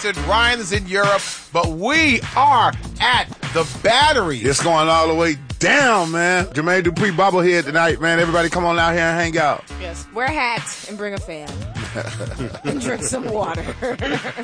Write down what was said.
Houston. Ryan is in Europe. But we are at the Battery. It's going all the way down, man. Jermaine Dupri bobblehead tonight, man. Everybody come on out here and hang out. Yes, wear hats and bring a fan. And drink some water.